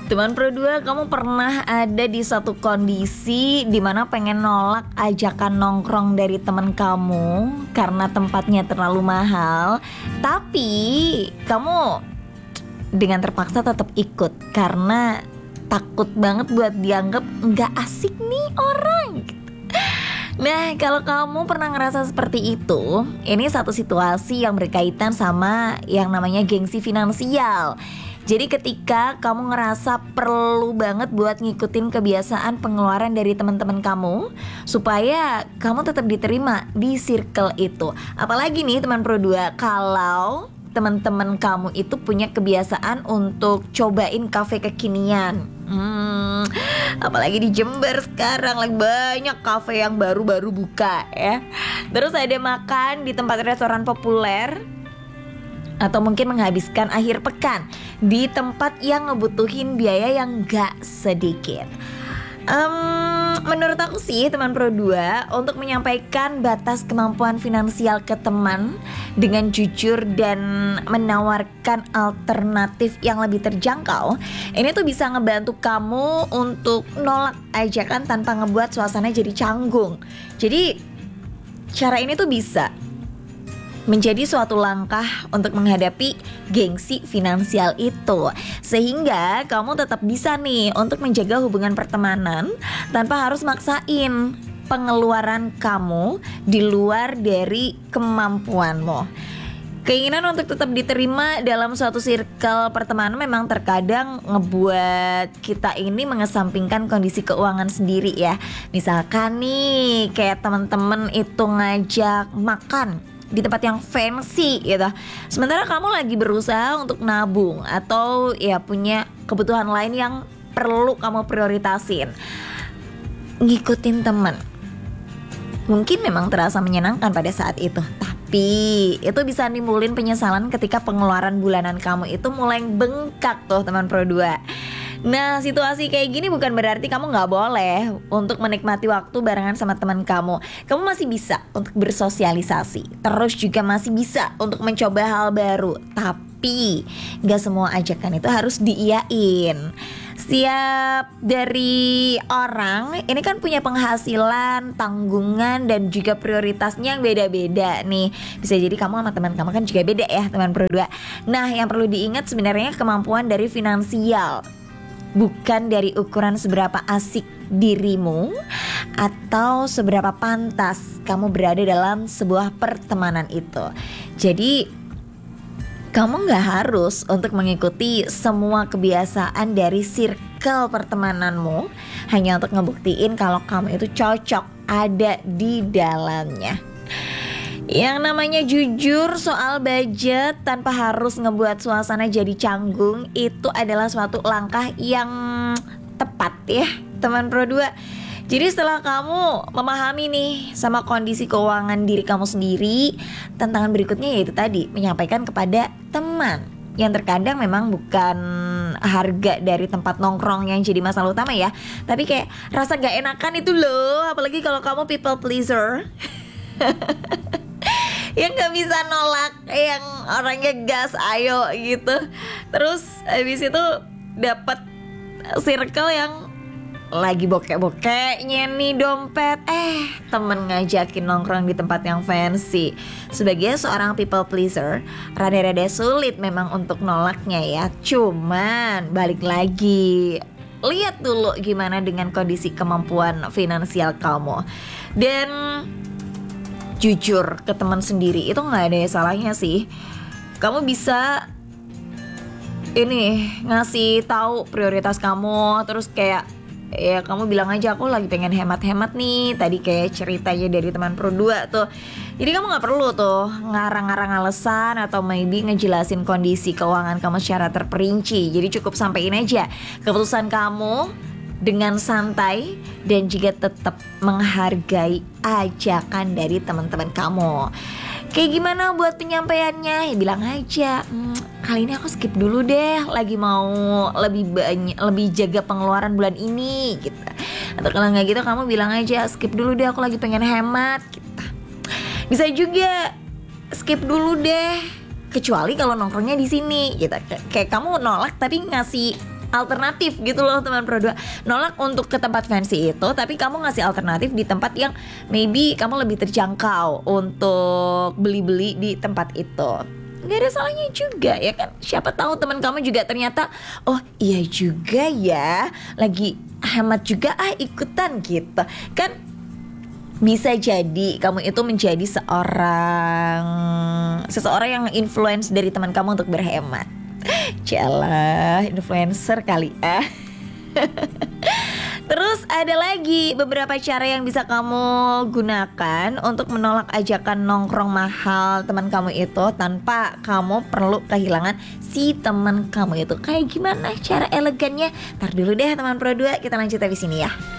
Teman Pro 2, kamu pernah ada di satu kondisi dimana pengen nolak ajakan nongkrong dari teman kamu karena tempatnya terlalu mahal, tapi kamu dengan terpaksa tetap ikut karena takut banget buat dianggap nggak asik nih orang. Nah, kalau kamu pernah ngerasa seperti itu, ini satu situasi yang berkaitan sama yang namanya gengsi finansial. Jadi ketika kamu ngerasa perlu banget buat ngikutin kebiasaan pengeluaran dari teman-teman kamu supaya kamu tetap diterima di circle itu. Apalagi nih teman Pro 2, kalau teman-teman kamu itu punya kebiasaan untuk cobain kafe kekinian. Apalagi di Jember sekarang lagi banyak kafe yang baru-baru buka ya. Terus ada makan di tempat restoran populer, atau mungkin menghabiskan akhir pekan di tempat yang ngebutuhin biaya yang gak sedikit. Menurut aku sih teman Pro 2, untuk menyampaikan batas kemampuan finansial ke teman dengan jujur dan menawarkan alternatif yang lebih terjangkau, ini tuh bisa ngebantu kamu untuk nolak ajakan tanpa ngebuat suasana jadi canggung. Jadi cara ini tuh bisa menjadi suatu langkah untuk menghadapi gengsi finansial itu, sehingga kamu tetap bisa nih untuk menjaga hubungan pertemanan tanpa harus maksain pengeluaran kamu di luar dari kemampuanmu. Keinginan untuk tetap diterima dalam suatu circle pertemanan memang terkadang ngebuat kita ini mengesampingkan kondisi keuangan sendiri ya. Misalkan nih kayak teman-teman itu ngajak makan di tempat yang fancy gitu, sementara kamu lagi berusaha untuk nabung atau ya punya kebutuhan lain yang perlu kamu prioritasin. Ngikutin teman mungkin memang terasa menyenangkan pada saat itu, tapi itu bisa nimbulin penyesalan ketika pengeluaran bulanan kamu itu mulai bengkak tuh teman Pro 2. Nah, situasi kayak gini bukan berarti kamu gak boleh untuk menikmati waktu barengan sama teman kamu. Kamu masih bisa untuk bersosialisasi, terus juga masih bisa untuk mencoba hal baru. Tapi gak semua ajakan itu harus diiyain. Setiap dari orang ini kan punya penghasilan, tanggungan, dan juga prioritasnya yang beda-beda nih. Bisa jadi kamu sama teman kamu kan juga beda ya teman Pro 2. Nah, yang perlu diingat sebenarnya kemampuan dari finansial, bukan dari ukuran seberapa asik dirimu atau seberapa pantas kamu berada dalam sebuah pertemanan itu. Jadi kamu gak harus untuk mengikuti semua kebiasaan dari circle pertemananmu hanya untuk ngebuktiin kalau kamu itu cocok ada di dalamnya. Yang namanya jujur soal budget tanpa harus ngebuat suasana jadi canggung, itu adalah suatu langkah yang tepat ya teman Pro 2. Jadi setelah kamu memahami nih sama kondisi keuangan diri kamu sendiri, tantangan berikutnya yaitu tadi menyampaikan kepada teman, yang terkadang memang bukan harga dari tempat nongkrong yang jadi masalah utama ya, tapi kayak rasa gak enakan itu loh. Apalagi kalau kamu people pleaser yang gak bisa nolak, yang orangnya gas ayo gitu. Terus habis itu dapat circle yang lagi bokek-bokeknya nih dompet, temen ngajakin nongkrong di tempat yang fancy. Sebagai seorang people pleaser, rada-rada sulit memang untuk nolaknya ya. Cuman balik lagi, lihat dulu gimana dengan kondisi kemampuan finansial kamu. Dan jujur ke teman sendiri itu gak ada salahnya sih. Kamu bisa ini ngasih tahu prioritas kamu, terus kayak ya kamu bilang aja aku lagi pengen hemat-hemat nih. Tadi kayak ceritanya dari teman Pro 2 tuh. Jadi kamu gak perlu tuh ngarang-ngarang alasan atau maybe ngejelasin kondisi keuangan kamu secara terperinci. Jadi cukup sampein aja keputusan kamu dengan santai dan juga tetap menghargai ajakan dari teman-teman kamu. Kayak gimana buat penyampaiannya? Ya bilang aja, kali ini aku skip dulu deh, lagi mau lebih jaga pengeluaran bulan ini gitu. Atau kalau nggak gitu kamu bilang aja, skip dulu deh, aku lagi pengen hemat gitu. Bisa juga skip dulu deh, kecuali kalau nongkrongnya di sini gitu. Kayak kamu nolak tapi ngasih alternatif gitu loh teman Pro 2. Nolak untuk ke tempat fancy itu, tapi kamu ngasih alternatif di tempat yang maybe kamu lebih terjangkau untuk beli-beli di tempat itu. Gak ada salahnya juga ya kan. Siapa tahu teman kamu juga ternyata, oh iya juga ya, lagi hemat juga ikutan gitu kan. Bisa jadi kamu itu menjadi seseorang yang influence dari teman kamu untuk berhemat. Jalah, influencer kali ah. Terus ada lagi beberapa cara yang bisa kamu gunakan untuk menolak ajakan nongkrong mahal teman kamu itu tanpa kamu perlu kehilangan si teman kamu itu. Kayak gimana cara elegannya? Ntar dulu deh teman Pro 2, kita lanjut habis ini ya.